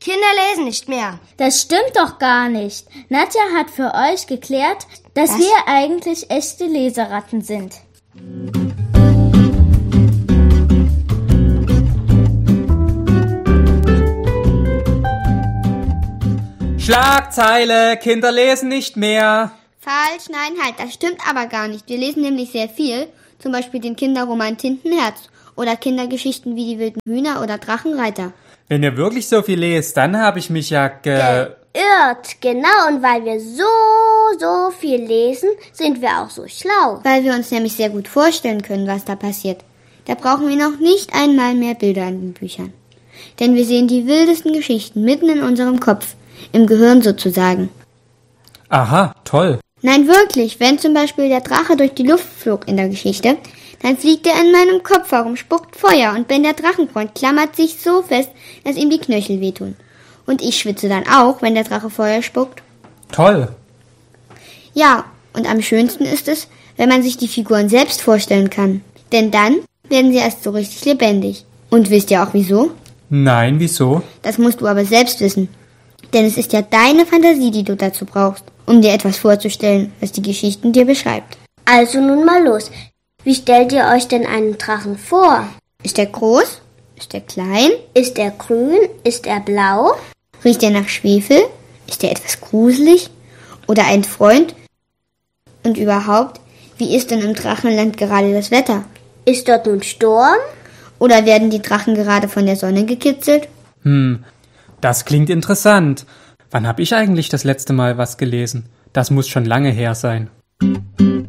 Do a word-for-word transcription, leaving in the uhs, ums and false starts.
Kinder lesen nicht mehr. Das stimmt doch gar nicht. Nadja hat für euch geklärt, dass Was? wir eigentlich echte Leseratten sind. Schlagzeile, Kinder lesen nicht mehr. Falsch, nein, halt, das stimmt aber gar nicht. Wir lesen nämlich sehr viel, zum Beispiel den Kinderroman Tintenherz oder Kindergeschichten wie die wilden Hühner oder Drachenreiter. Wenn ihr wirklich so viel lest, dann habe ich mich ja ge... Irrt, genau, und weil wir so, so viel lesen, sind wir auch so schlau. Weil wir uns nämlich sehr gut vorstellen können, was da passiert. Da brauchen wir noch nicht einmal mehr Bilder in den Büchern. Denn wir sehen die wildesten Geschichten mitten in unserem Kopf, im Gehirn sozusagen. Aha, toll. Nein, wirklich, wenn zum Beispiel der Drache durch die Luft flog in der Geschichte, dann fliegt er in meinem Kopf herum, spuckt Feuer und Ben der Drachenfreund klammert sich so fest, dass ihm die Knöchel wehtun. Und ich schwitze dann auch, wenn der Drache Feuer spuckt. Toll. Ja, und am schönsten ist es, wenn man sich die Figuren selbst vorstellen kann. Denn dann werden sie erst so richtig lebendig. Und wisst ihr auch wieso? Nein, wieso? Das musst du aber selbst wissen. Denn es ist ja deine Fantasie, die du dazu brauchst, um dir etwas vorzustellen, was die Geschichten dir beschreibt. Also nun mal los. Wie stellt ihr euch denn einen Drachen vor? Ist er groß? Ist er klein? Ist er grün? Ist er blau? Riecht er nach Schwefel? Ist er etwas gruselig? Oder ein Freund? Und überhaupt, wie ist denn im Drachenland gerade das Wetter? Ist dort nun Sturm? Oder werden die Drachen gerade von der Sonne gekitzelt? Hm, das klingt interessant. Wann habe ich eigentlich das letzte Mal was gelesen? Das muss schon lange her sein.